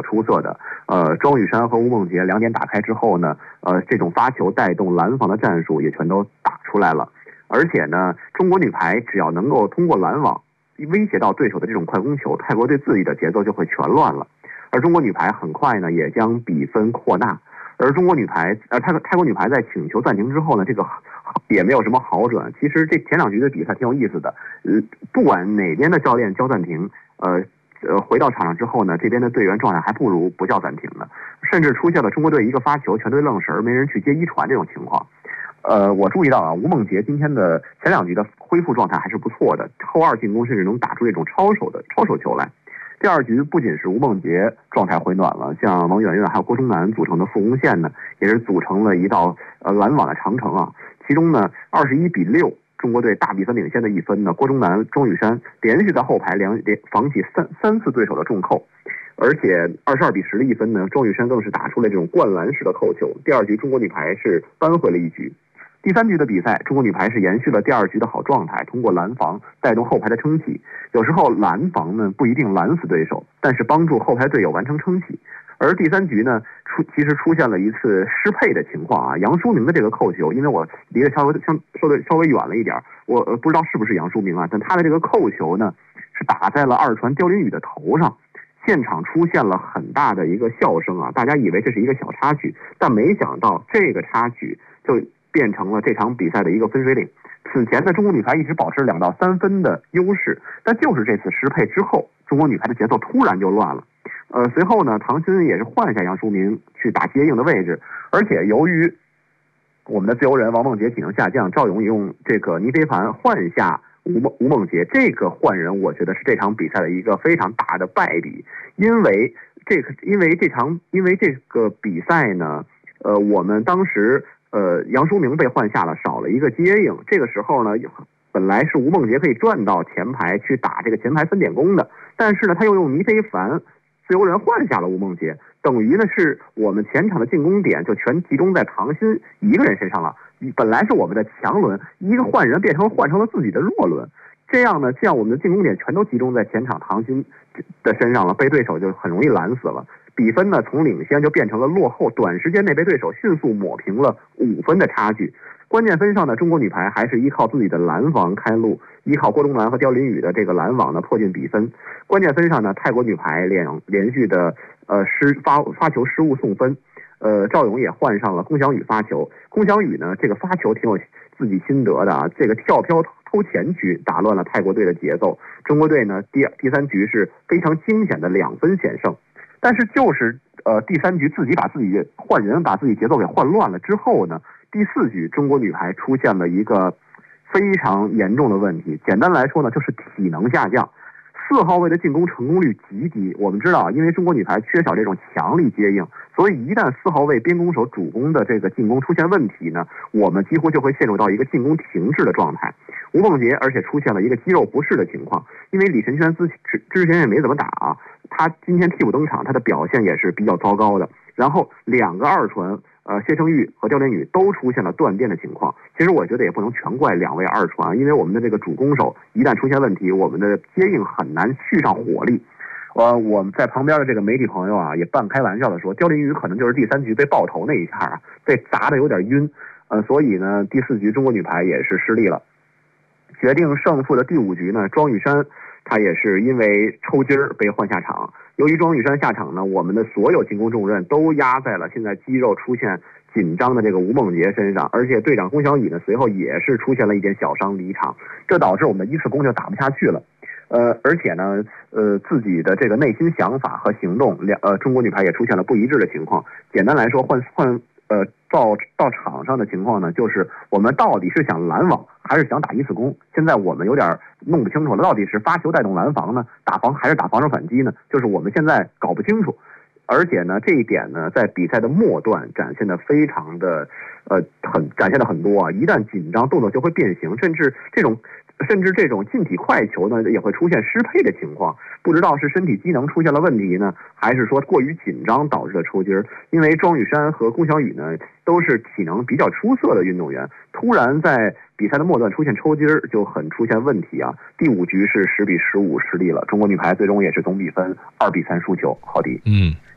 出色的。庄宇珊和吴梦洁2点打开之后呢，这种发球带动拦防的战术也全都打出来了。而且呢，中国女排只要能够通过拦网威胁到对手的这种快攻球，泰国队自己的节奏就会全乱了。而中国女排很快呢也将比分扩大。而中国女排，泰国女排在请求暂停之后呢，这个也没有什么好转。其实这前2局的比赛挺有意思的，不管哪边的教练叫暂停，回到场上之后呢，这边的队员状态还不如不叫暂停呢，甚至出现了中国队一个发球全队愣神没人去接一传这种情况。我注意到啊，吴梦洁今天的前2局的恢复状态还是不错的，后2进攻甚至能打出这种超手球来。第2局不仅是吴梦洁状态回暖了，像王媛媛还有郭忠南组成的副攻线呢，也是组成了一道拦网的长城啊。其中呢21-6，中国队大比分领先的1分呢，郭忠南、庄宇珊连续在后排连防起三次对手的重扣，而且22-10的1分呢，庄宇珊更是打出了这种灌篮式的扣球。第2局中国女排是扳回了1局。第3局的比赛，中国女排是延续了第2局的好状态，通过拦防带动后排的撑起。有时候拦防呢不一定拦死对手，但是帮助后排队友完成撑起。而第3局呢，其实出现了一次失配的情况啊。杨淑明的这个扣球，因为我离得稍微远了一点，我不知道是不是杨淑明啊，但他的这个扣球呢是打在了2传刁琳宇的头上。现场出现了很大的一个笑声啊，大家以为这是一个小插曲，但没想到这个插曲就变成了这场比赛的一个分水岭。此前的中国女排一直保持2到3分的优势，但就是这次失配之后，中国女排的节奏突然就乱了。随后呢，唐鑫也是换下杨淑明去打接应的位置，而且由于我们的自由人王梦洁体能下降，赵勇也用这个倪飞凡换下吴梦洁，这个换人我觉得是这场比赛的一个非常大的败笔，因为这个比赛呢，我们当时杨淑明被换下了，少了一个接应，这个时候呢，本来是吴梦洁可以转到前排去打这个前排分点攻的，但是呢，他又用倪飞凡自由人换下了吴梦洁，等于呢是我们前场的进攻点就全集中在唐鑫一个人身上了。本来是我们的强轮，一个换人换成了自己的弱轮，这样我们的进攻点全都集中在前场唐鑫的身上了，被对手就很容易拦死了。比分呢从领先就变成了落后，短时间内被对手迅速抹平了5分的差距。关键分上呢，中国女排还是依靠自己的拦防开路，依靠郭忠南和刁琳宇的这个拦网呢迫近比分。关键分上呢，泰国女排连续的发球失误送分。赵勇也换上了龚翔宇发球。龚翔宇呢，这个发球挺有自己心得的啊，这个跳飘偷前局打乱了泰国队的节奏。中国队呢，第3局是非常惊险的2分险胜。但是就是第3局自己把自己换人把自己节奏给换乱了之后呢，第4局中国女排出现了一个非常严重的问题。简单来说呢，就是体能下降。4号位的进攻成功率极低。我们知道，因为中国女排缺少这种强力接应，所以一旦4号位边攻手主攻的这个进攻出现问题呢，我们几乎就会陷入到一个进攻停滞的状态。吴梦洁而且出现了一个肌肉不适的情况，因为李晨轩之前也没怎么打啊，他今天替补登场，他的表现也是比较糟糕的。然后2个2传，谢胜玉和刁琳宇都出现了断电的情况。其实我觉得也不能全怪2位2传，因为我们的这个主攻手一旦出现问题，我们的接应很难续上火力。我们在旁边的这个媒体朋友啊，也半开玩笑的说，刁琳宇可能就是第3局被爆头那一下啊，被砸的有点晕。所以呢，第4局中国女排也是失利了。决定胜负的第5局呢，庄宇珊她也是因为抽筋儿被换下场。由于庄宇珊下场呢，我们的所有进攻重任都压在了现在肌肉出现紧张的这个吴梦洁身上，而且队长龚翔宇呢随后也是出现了一点小伤离场，这导致我们的1次攻就打不下去了。而且呢，自己的这个内心想法和行动，中国女排也出现了不一致的情况。简单来说，到场上的情况呢，就是我们到底是想拦网还是想打1次攻？现在我们有点弄不清楚了，到底是发球带动拦防呢，还是打防守反击呢？就是我们现在搞不清楚。而且呢，这一点呢，在比赛的末段展现的非常的展现的很多啊！一旦紧张，动作就会变形，甚至这种近体快球呢，也会出现失配的情况。不知道是身体机能出现了问题呢，还是说过于紧张导致的抽筋儿？因为庄宇珊和龚翔宇呢，都是体能比较出色的运动员，突然在比赛的末段出现抽筋儿，就很出现问题啊！第5局是10-15失利了，中国女排最终也是总比分2-3输球。郝迪，